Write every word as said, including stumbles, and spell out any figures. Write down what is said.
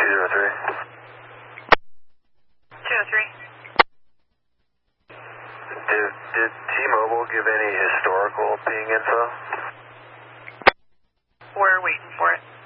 zero three. two oh three. Did, did T-Mobile give any historical ping info? We're waiting for it.